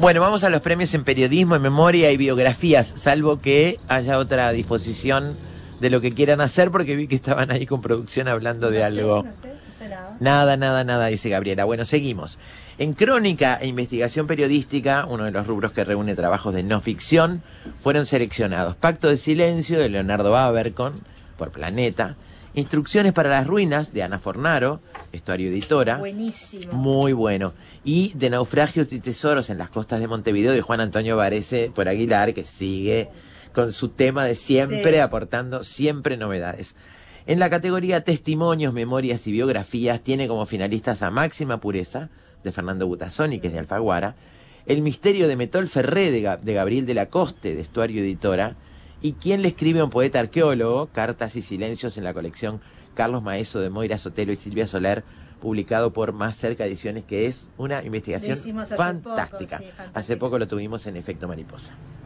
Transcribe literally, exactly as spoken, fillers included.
Bueno, vamos a los premios en periodismo, en memoria y biografías, salvo que haya otra disposición de lo que quieran hacer, porque vi que estaban ahí con producción hablando No de sé, algo. No sé, no sé nada. Nada, nada, nada, dice Gabriela. Bueno, seguimos. En crónica e investigación periodística, uno de los rubros que reúne trabajos de no ficción, fueron seleccionados Pacto de Silencio, de Leonardo Abercon, por Planeta, Instrucciones para las Ruinas, de Ana Fornaro, Estuario Editora. Buenísimo. Muy bueno. Y De Naufragios y Tesoros en las costas de Montevideo, de Juan Antonio Varese por Aguilar, que sigue con su tema de siempre, Sí. aportando siempre novedades. En la categoría Testimonios, Memorias y Biografías, tiene como finalistas a Máxima Pureza, de Fernando Butazzoni, que es de Alfaguara, El Misterio de Metol Ferré, de, Ga- de Gabriel de la Coste, de Estuario Editora, y Quién le escribe a un poeta arqueólogo, Cartas y Silencios, en la colección Carlos Maeso, de Moira Sotelo y Silvia Soler, publicado por Más Cerca Ediciones, que es una investigación Lo hicimos hace fantástica. poco, sí, fantástica. Hace poco lo tuvimos en Efecto Mariposa.